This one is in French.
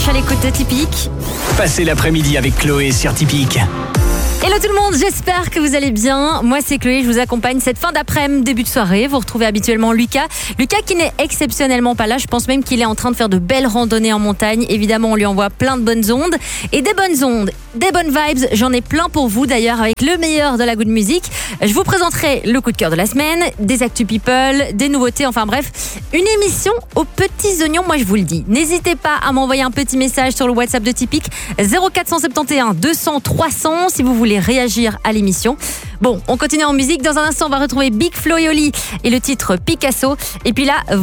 à l'écoute de Typique. Passez l'après-midi avec Chloé sur Typique. Hello tout le monde, j'espère que vous allez bien. Moi c'est Chloé, je vous accompagne cette fin d'après-midi, début de soirée. Vous retrouvez habituellement Lucas. Lucas qui n'est exceptionnellement pas là, je pense même qu'il est en train de faire de belles randonnées en montagne. Évidemment, on lui envoie plein de bonnes ondes. Et des bonnes ondes, des bonnes vibes, j'en ai plein pour vous d'ailleurs avec le meilleur de la good music. Je vous présenterai le coup de cœur de la semaine, des actus people, des nouveautés, enfin bref, une émission aux petits oignons, moi je vous le dis. N'hésitez pas à m'envoyer un petit message sur le WhatsApp de Typique 0471 200 300 si vous voulez réagir à l'émission. Bon, on continue en musique. Dans un instant, on va retrouver Big Flo et Oli et le titre Picasso. Et puis là,